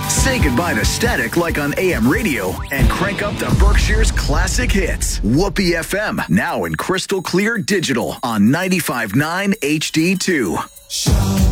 Say goodbye to static like on AM radio and crank up the Berkshire's classic hits. Whoopee FM, now in crystal clear digital on 95.9 HD2.